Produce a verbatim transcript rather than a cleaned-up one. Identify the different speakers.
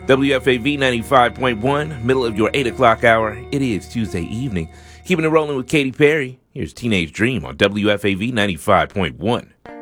Speaker 1: W F A V ninety-five point one, middle of your eight o'clock hour. It is Tuesday evening. Keeping it rolling with Katy Perry. Here's Teenage Dream on W F A V ninety-five point one.